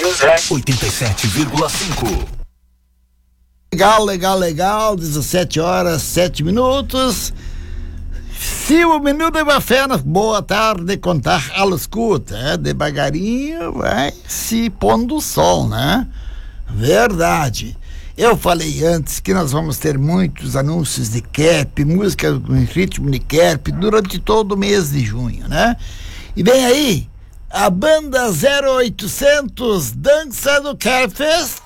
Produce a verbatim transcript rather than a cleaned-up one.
oitenta e sete vírgula cinco. Legal, legal, legal. dezessete horas, sete minutos. Se o Minuto de Bafena, boa tarde, contar a escuta, é, devagarinho vai se pondo o sol, né? Verdade. Eu falei antes que nós vamos ter muitos anúncios de Kerp, música em ritmo de Kerp, durante todo o mês de junho, né? E vem aí, a banda zero oitocentos Dança do Kerfest,